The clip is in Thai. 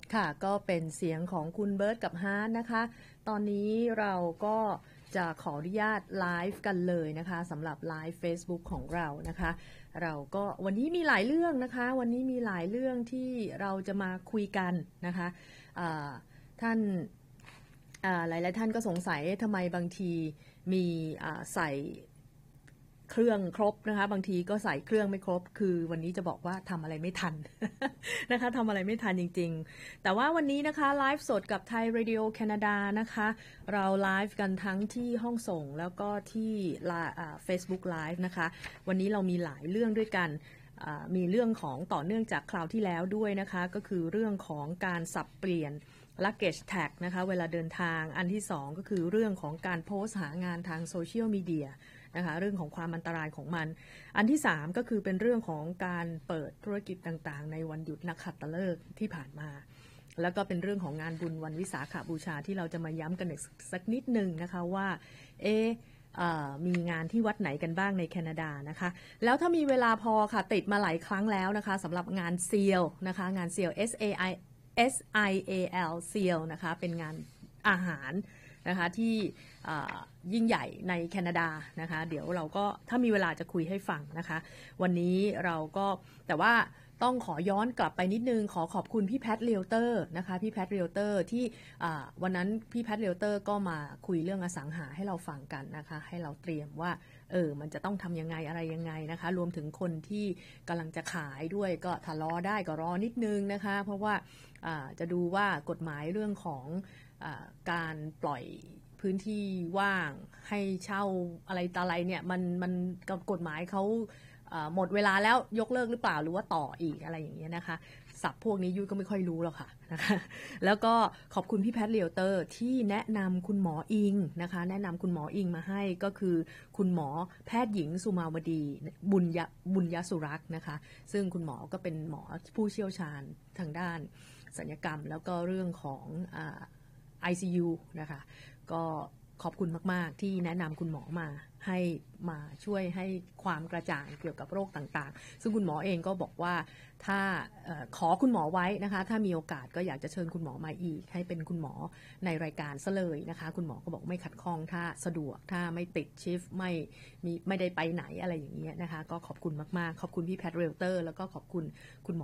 ค่ะก็เป็นเสียงของคุณเบิร์ตกับฮาร์ทนะคะตอนนี้เราก็จะขออนุญาตไลฟ์กันเลยนะคะสำหรับไลฟ์ Facebook ของเรานะคะเราก็วันนี้มีหลายเรื่องนะคะวันนี้มีหลายเรื่องที่เราจะมาคุยกันนะคะท่านหลายๆท่านก็สงสัยทำไมบางทีมีใส่เครื่องครบนะคะบางทีก็ใส่เครื่องไม่ครบคือวันนี้จะบอกว่าทำอะไรไม่ทัน นะคะทำอะไรไม่ทันจริงๆแต่ว่าวันนี้นะคะไลฟ์สดกับไทยเรดิโอแคนาดานะคะเราไลฟ์กันทั้งที่ห้องส่งแล้วก็ที่Facebook Live นะคะวันนี้เรามีหลายเรื่องด้วยกันมีเรื่องของต่อเนื่องจากคราวที่แล้วด้วยนะคะก็คือเรื่องของการสับเปลี่ยน luggage tag นะคะเวลาเดินทางอันที่2ก็คือเรื่องของการโพสต์หางานทางโซเชียลมีเดียนะคะเรื่องของความอันตรายของมันอันที่3ก็คือเป็นเรื่องของการเปิดธุรกิจต่างๆในวันหยุดนักขัตฤกษ์ที่ผ่านมาแล้วก็เป็นเรื่องของงานบุญวันวิสาขบูชาที่เราจะมาย้ำกันสักนิดนึงนะคะว่ามีงานที่วัดไหนกันบ้างในแคนาดานะคะแล้วถ้ามีเวลาพอค่ะติดมาหลายครั้งแล้วนะคะสำหรับงานเซียลนะคะงานเซียล SIAL เซียลนะคะเป็นงานอาหารนะคะที่ยิ่งใหญ่ในแคนาดานะคะเดี๋ยวเราก็ถ้ามีเวลาจะคุยให้ฟังนะคะวันนี้เราก็แต่ว่าต้องขอย้อนกลับไปนิดนึงขอบคุณพี่แพทเรียลเตอร์นะคะพี่แพทเรียลเตอร์ที่วันนั้นพี่แพทเรียลเตอร์ก็มาคุยเรื่องอสังหาให้เราฟังกันนะคะให้เราเตรียมว่ามันจะต้องทำยังไงอะไรยังไงนะคะรวมถึงคนที่กำลังจะขายด้วยก็ถ้ารอได้ก็รอนิดนึงนะคะเพราะว่าจะดูว่ากฎหมายเรื่องของการปล่อยพื้นที่ว่างให้เช่าอะไรต่ออะไรเนี่ยมันกับกฎหมายเขาหมดเวลาแล้วยกเลิกหรือเปล่าหรือว่าต่ออีกอะไรอย่างเงี้ยนะคะศัพท์พวกนี้ยุ้ยก็ไม่ค่อยรู้หรอกค่ะนะคะแล้วก็ขอบคุณพี่แพทเรียลเตอร์ที่แนะนำคุณหมออิงนะคะแนะนำคุณหมออิงมาให้ก็คือคุณหมอแพทย์หญิงสุมาวดีบุญยสุรักษ์นะคะซึ่งคุณหมอก็เป็นหมอผู้เชี่ยวชาญทางด้านศัลยกรรมแล้วก็เรื่องของICU นะคะก็ขอบคุณมากๆที่แนะนำคุณหมอมาช่วยให้ความกระจ่างเกี่ยวกับโรคต่างๆซึ่งคุณหมอเองก็บอกว่าถ้าขอคุณหมอไว้นะคะถ้ามีโอกาสก็อยากจะเชิญคุณหมอมาอีกให้เป็นคุณหมอในรายการซะเลยนะคะคุณหมอก็บอกไม่ขัดข้องถ้าสะดวกถ้าไม่ติดชิฟต์ไม่ได้ไปไหนอะไรอย่างเงี้ยนะคะก็ขอบคุณมากๆขอบคุณพี่แพทเรลเตอร์แล้วก็ขอบคุณคุณหมอ